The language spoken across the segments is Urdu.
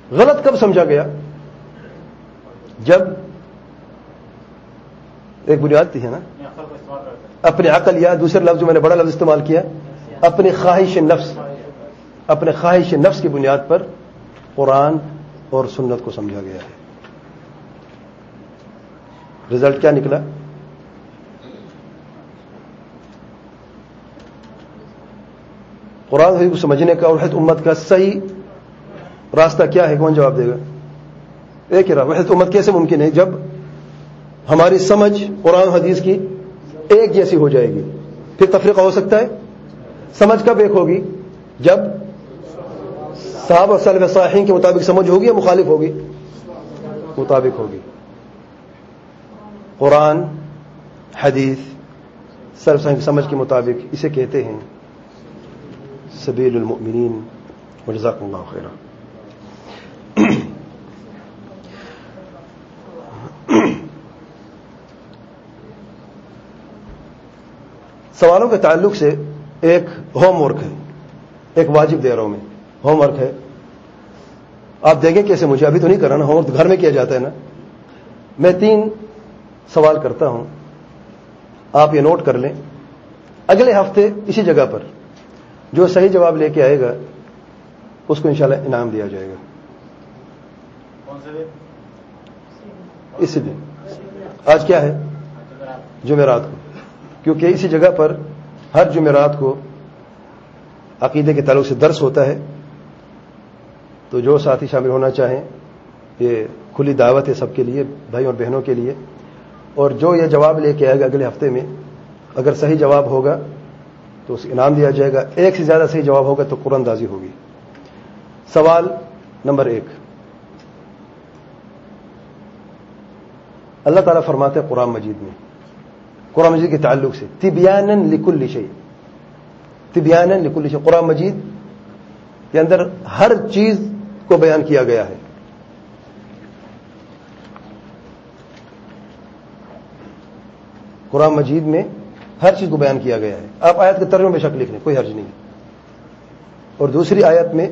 غلط کب سمجھا گیا؟ جب ایک بنیاد تھی ہے نا، اپنی عقل، یا دوسرے لفظ جو میں نے بڑا لفظ استعمال کیا، اپنی خواہش نفس، اپنے خواہش نفس کی بنیاد پر قرآن اور سنت کو سمجھا گیا ہے۔ رزلٹ کیا نکلا؟ قرآن حدیث کو سمجھنے کا اور وحدت امت کا صحیح راستہ کیا ہے؟ کون جواب دے گا؟ ایک ہی راہ۔ وحدت امت کیسے ممکن ہے؟ جب ہماری سمجھ قرآن حدیث کی ایک جیسی ہو جائے گی، پھر تفریقہ ہو سکتا ہے۔ سمجھ کب ایک ہوگی؟ جب صحابہ اور سلف صالحین کے مطابق سمجھ ہوگی یا مخالف ہوگی؟ مطابق ہوگی۔ قرآن حدیث سلف صالحین کی سمجھ کے مطابق، اسے کہتے ہیں سبیل المؤمنین۔ وجزاکم اللہ خیرا۔ سوالوں کے تعلق سے ایک ہوم ورک ہے، ایک واجب دے رہا ہوں میں، ہوم ورک ہے۔ آپ دیکھیں کیسے، مجھے ابھی تو نہیں کرنا، ہوم ورک گھر میں کیا جاتا ہے نا۔ میں 3 سوال کرتا ہوں، آپ یہ نوٹ کر لیں۔ اگلے ہفتے اسی جگہ پر جو صحیح جواب لے کے آئے گا اس کو انشاءاللہ انعام دیا جائے گا۔ کون سے دن؟ اسی دن۔ آج کیا ہے؟ جمعرات کو، کیونکہ اسی جگہ پر ہر جمعرات کو عقیدے کے تعلق سے درس ہوتا ہے، تو جو ساتھی شامل ہونا چاہیں، یہ کھلی دعوت ہے سب کے لیے، بھائی اور بہنوں کے لیے۔ اور جو یہ جواب لے کے آئے گا اگلے ہفتے میں، اگر صحیح جواب ہوگا تو اس انعام دیا جائے گا، ایک سے زیادہ صحیح جواب ہوگا تو قرآن اندازی ہوگی۔ سوال نمبر 1، اللہ تعالیٰ فرماتے ہیں قرآن مجید میں، قرآن مجید کے تعلق سے، تبیانا لکل شیء، تبیانا لکل شیء، قرآن مجید کے اندر ہر چیز کو بیان کیا گیا ہے۔ قرآن مجید میں ہر چیز کو بیان کیا گیا ہے۔ آپ آیت کے ترجمے بے شک لکھ لیں، کوئی حرج نہیں۔ اور دوسری آیت میں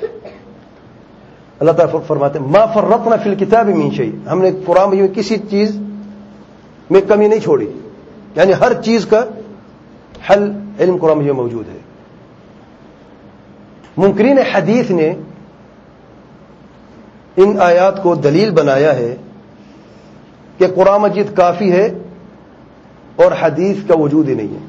اللہ تعالیٰ فرماتے ہیں ما فرطنا فی الکتاب من شیء، ہم نے قرآن مجید میں کسی چیز میں کمی نہیں چھوڑی، یعنی ہر چیز کا حل علم قرآن مجید میں موجود ہے۔ منکرین حدیث نے ان آیات کو دلیل بنایا ہے کہ قرآن مجید کافی ہے اور حدیث کا وجود ہی نہیں ہے۔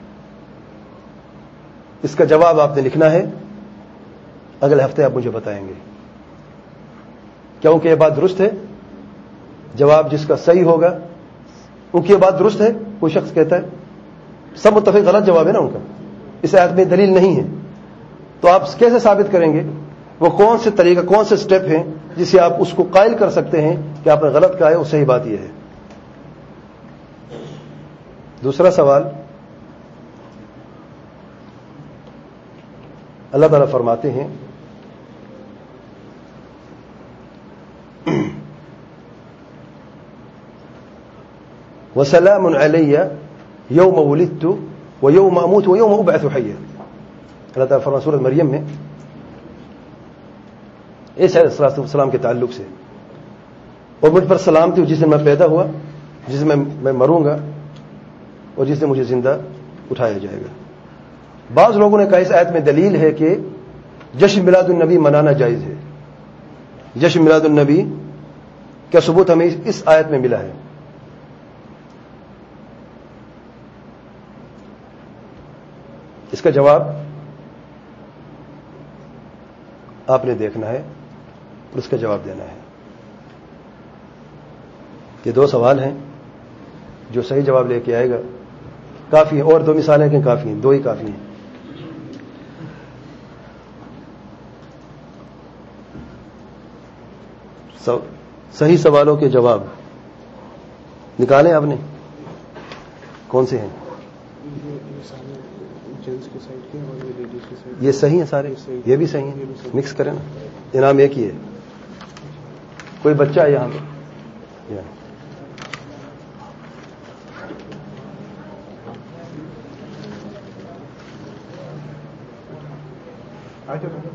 اس کا جواب آپ نے لکھنا ہے، اگلے ہفتے آپ مجھے بتائیں گے، کیونکہ یہ بات درست ہے۔ جواب جس کا صحیح ہوگا ان کی یہ بات درست ہے۔ کوئی شخص کہتا ہے سب متفق غلط جواب ہے نا ان کا، اس آیت میں دلیل نہیں ہے، تو آپ کیسے ثابت کریں گے؟ وہ کون سے طریقہ، کون سے سٹیپ ہیں جس سے آپ اس کو قائل کر سکتے ہیں کہ آپ نے غلط کہا ہے اور صحیح بات یہ ہے؟ دوسرا سوال، اللہ تعالیٰ فرماتے ہیں وَسَلَامٌ عَلَيَّ يَوْمَ وُلِدتُّ وَيَوْمَ أَمُوتُ وَيَوْمَ أُبْعَثُ حَيًّا۔ اللہ تعالیٰ فرماتے سورۃ مریم میں عیسیٰ علیہ السلام کے تعلق سے، اور مجھ پر سلامتی ہو جس دن میں پیدا ہوا، جس میں میں مروں گا اور جس دن مجھے زندہ اٹھایا جائے گا۔ بعض لوگوں نے کہا اس آیت میں دلیل ہے کہ جشن میلاد النبی منانا جائز ہے۔ جشن میلاد النبی کا ثبوت ہمیں اس آیت میں ملا ہے۔ اس کا جواب آپ نے دیکھنا ہے اور اس کا جواب دینا ہے۔ یہ 2 سوال ہیں، جو صحیح جواب لے کے آئے گا کافی ہیں، اور 2 مثالیں کہ کافی ہیں، 2 ہی کافی ہیں۔ صحیح سوالوں کے جواب نکالیں آپ نے، کون سے ہیں؟ یہ صحیح ہیں سارے، یہ بھی صحیح ہیں، مکس کریں نا، انعام ایک ہی ہے۔ کوئی بچہ ہے یہاں پہ؟